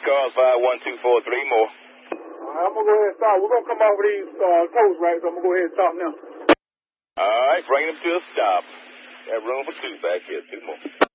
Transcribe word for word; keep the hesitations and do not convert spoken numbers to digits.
cars, five one two four, three more. All right, I'm going to go ahead and stop. We're going to come off of these uh, coast, right? So I'm going to go ahead and stop now. All right, bring them to a stop. Got room for two back here. Two more.